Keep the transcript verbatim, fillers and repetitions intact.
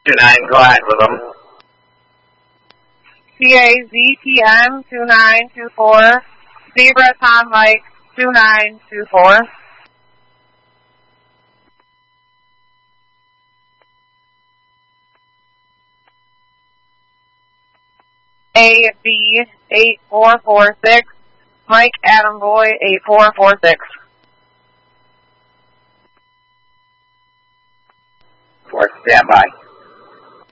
two nine, go ahead with them. C A Z T M two nine two four, Zebra Tom Mike two nine two four. A B eight four four six, Mike Adam Boy eight four four six. For standby.